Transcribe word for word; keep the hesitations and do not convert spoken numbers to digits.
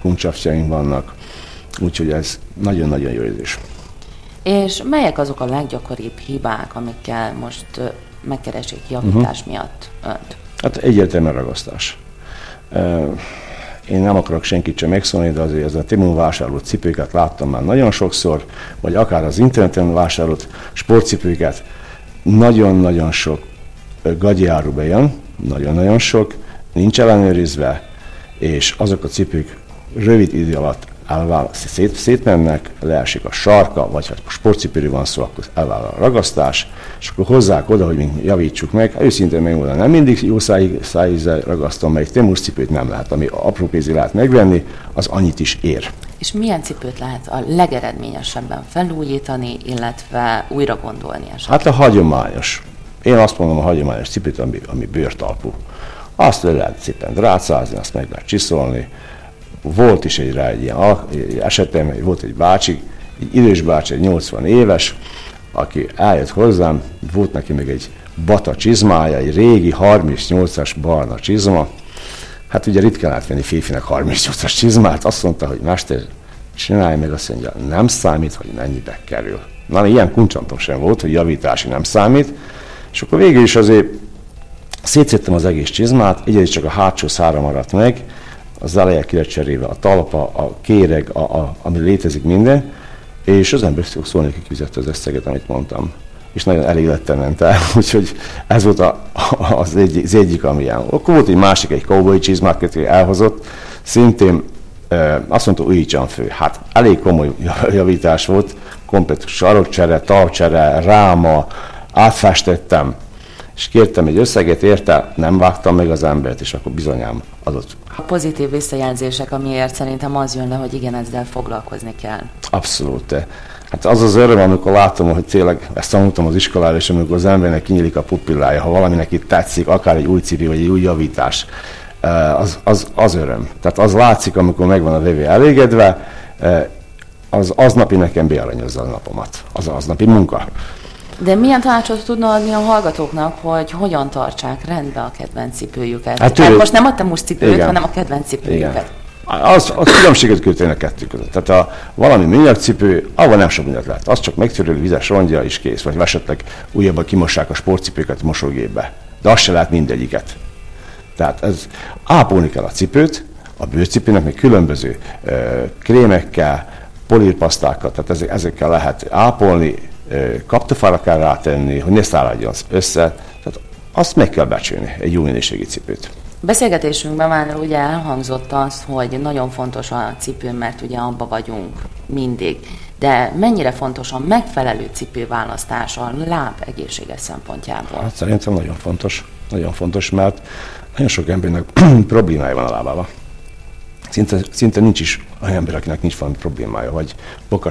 kuncsafjaink vannak, úgyhogy ez nagyon-nagyon jó érzés. És melyek azok a leggyakoribb hibák, amikkel most uh, megkeresik javítás uh-huh. miatt önt? Hát egyértelműen ragasztás. Uh, én nem akarok senkit sem megszólni, de azért ez a Temu vásárolt cipőket láttam már nagyon sokszor, vagy akár az interneten vásárolt sportcipőket. Nagyon-nagyon sok gagyi áru bejön, nagyon-nagyon sok, nincs ellenőrizve, és azok a cipők rövid idő alatt elvál, szét, szétmennek, leesik a sarka, vagy ha sportcipőről van szó, akkor elvál a ragasztás, és akkor hozzák oda, hogy mi javítsuk meg. Őszintén megmondom, nem mindig jó szájízzel ragasztom, melyik Temus cipőt nem lehet, ami apró pénzig lehet megvenni, az annyit is ér. És milyen cipőt lehet a legeredményesebben felújítani, illetve újra gondolni esetleg? Hát a hagyományos. Én azt mondom, a hagyományos cipőt, ami, ami bőrtalpú. Azt le lehet szépen drácázni, azt meg lehet csiszolni. Volt is egy rá egy ilyen esetem, volt egy bácsi, egy idős bácsi, egy nyolcvan éves, aki eljött hozzám, volt neki még egy bata csizmája, egy régi harmincnyolcas barna csizma. Hát ugye ritkán lehet venni férfinek harmincnyolcas csizmát, azt mondta, hogy mester, csinálj meg, azt mondja, nem számít, hogy mennyibe kerül. Na, ilyen kuncsantom sem volt, hogy javítási nem számít, és akkor végül is azért szétszedtem az egész csizmát, egyedül csak a hátsó szára maradt meg, az eleje ki lett cserélve, a talpa, a kéreg, a, a, ami létezik minden, és az ember szólni kifizette az összeget, amit mondtam. És nagyon elégedettel ment el, úgyhogy ez volt a, az, egy, az egyik, ami ilyen. Akkor volt egy másik, egy cowboy csizmát elhozott, szintén e, azt mondta, újítsan fő. Hát elég komoly javítás volt, komplet sarokcsere, talpcsere, ráma, átfestettem, és kértem egy összeget érte, nem vágtam meg az embert, és akkor bizonyám adott. A pozitív visszajelzések, amiért szerintem az jön le, hogy igen, ezzel foglalkozni kell. Abszolút. Hát az az öröm, amikor látom, hogy tényleg ezt tanultam az iskolára, és amikor az embernek kinyílik a pupillája, ha valaminek itt tetszik, akár egy új cipő, vagy egy új javítás, az, az, az öröm. Tehát az látszik, amikor megvan a vevő elégedve, az aznapi nekem bearanyozza a napomat. Az aznapi munka. De milyen tanácsot tudna adni a hallgatóknak, hogy hogyan tartsák rendbe a kedvenc cipőjüket? Hát, hát most nem a Temus cipőjük, igen, hanem a kedvenc cipőjüket. Az, az különbséget kötően a kettő között. Tehát a valami műanyagcipő, ahol nem sok műanyag lehet. Az csak megtöröl, vizes rongya is kész. Vagy esetleg újabban kimossák a sportcipőket mosógépbe. De azt se lehet mindegyiket. Tehát ez, ápolni kell a cipőt, a bőrcipőnek még különböző uh, krémekkel, polírpasztákkal, tehát ezek, ezekkel lehet ápolni, kaptafára kell rátenni, hogy ne száradjon össze, tehát azt meg kell becsülni, egy jó minőségi cipőt. Beszélgetésünkben már ugye elhangzott az, hogy nagyon fontos a cipő, mert ugye abba vagyunk mindig, de mennyire fontos a megfelelő cipőválasztás a láb egészséges szempontjából? Hát szerintem nagyon fontos, nagyon fontos, mert nagyon sok embernek problémája van a lábával. Szinte, szinte nincs is olyan ember, akinek nincs valami problémája, vagy bokas